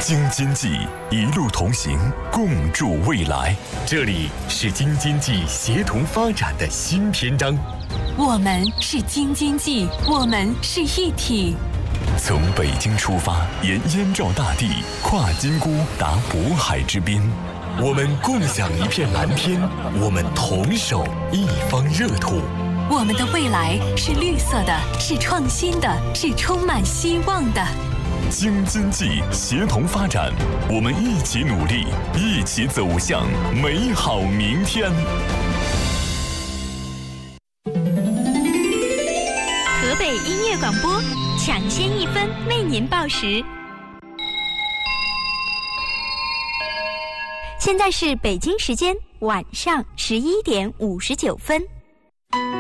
京津冀一路同行，共筑未来。这里是京津冀协同发展的新篇章。 我们是京津冀，我们是一体。 从北京出发，沿燕赵大地，跨金沽，达渤海之滨。我们共享一片蓝天，我们同守一方热土。 我们的未来是绿色的，是创新的，是充满希望的。 京津冀协同发展，我们一起努力，一起走向美好明天。 河北音乐广播，抢先一分为您报时。现在是北京时间晚上11点59分。